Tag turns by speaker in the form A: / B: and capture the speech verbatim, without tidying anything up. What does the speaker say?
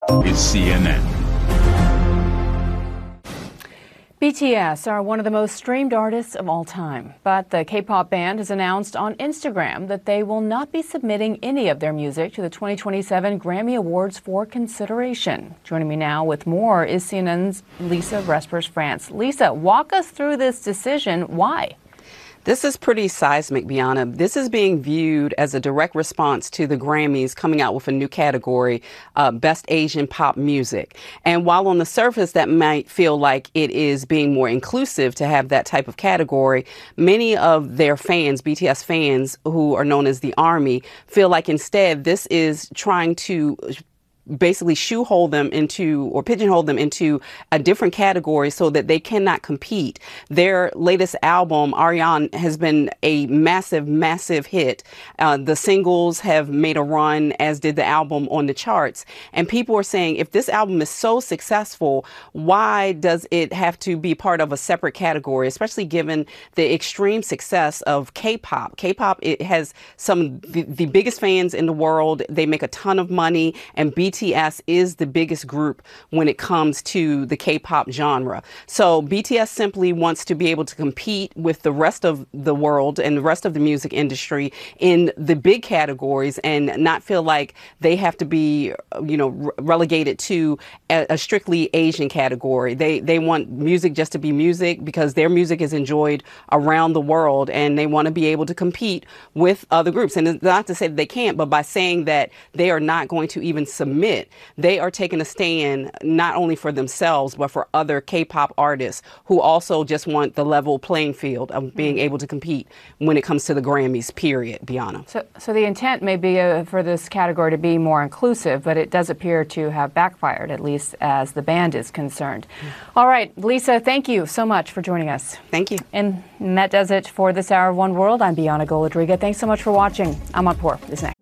A: is C N N.
B: B T S are one of the most streamed artists of all time, but the K-pop band has announced on Instagram that they will not be submitting any of their music to the twenty twenty-seven Grammy Awards for consideration. Joining me now with more is C N N's Lisa Vespers-France. Lisa, walk us through this decision. Why?
C: This is pretty seismic, Bianna. This is being viewed as a direct response to the Grammys coming out with a new category, uh, Best Asian Pop Music. And while on the surface that might feel like it is being more inclusive to have that type of category, many of their fans, B T S fans, who are known as the ARMY, feel like instead this is trying to basically shoehole them into or pigeonhole them into a different category so that they cannot compete. Their latest album, Ariane, has been a massive, massive hit. Uh, the singles have made a run, as did the album on the charts. And people are saying, if this album is so successful, why does it have to be part of a separate category, especially given the extreme success of K-pop? K-pop, it has some of the, the biggest fans in the world. They make a ton of money, and B T S is the biggest group when it comes to the K-pop genre. So B T S simply wants to be able to compete with the rest of the world and the rest of the music industry in the big categories and not feel like they have to be, you know, re- relegated to a, a strictly Asian category. They they want music just to be music because their music is enjoyed around the world, and they want to be able to compete with other groups. And it's not to say that they can't, but by saying that they are not going to even submit, they are taking a stand not only for themselves, but for other K-pop artists who also just want the level playing field of being able to compete when it comes to the Grammys, period, Bianna.
B: So, so the intent may be uh, for this category to be more inclusive, but it does appear to have backfired, at least as the band is concerned. Mm-hmm. All right, Lisa, thank you so much for joining us.
C: Thank you.
B: And, and that does it for this hour of One World. I'm Bianna Golodriga. Thanks so much for watching. Amanpour is next.